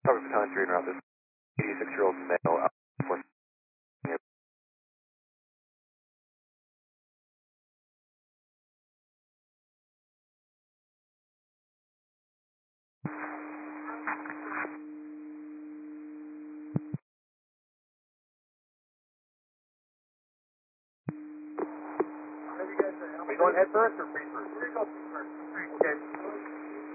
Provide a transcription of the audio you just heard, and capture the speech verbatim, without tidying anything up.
Cover Baton three and route this eighty-six-year-old male out for Are we going head first or free first? We're going to go free first.